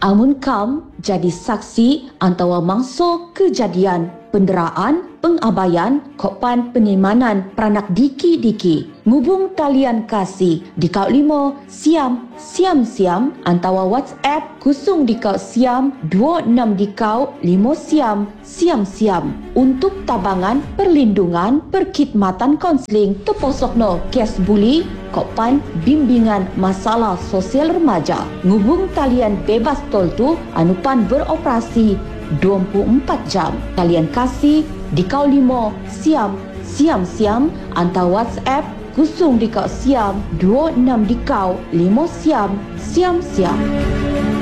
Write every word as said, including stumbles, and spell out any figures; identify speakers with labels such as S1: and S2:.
S1: Amun kam jadi saksi antara mangsa kejadian penderaan, pengabaian, kopan penyimanan peranak diki-diki. Ngubung talian kasih di kau lima siam siam siam antara WhatsApp kusung di kau siam dua enam di kau lima siam siam siam untuk tabangan perlindungan perkhidmatan kaunseling terposokno kes buli kopan bimbingan masalah sosial remaja. Ngubung talian bebas tol tu anupan beroperasi dua puluh empat jam. Talian kasih di kau lima siam siam siam antara WhatsApp kusung di kau siam dua enam di kau lima siam siam siam.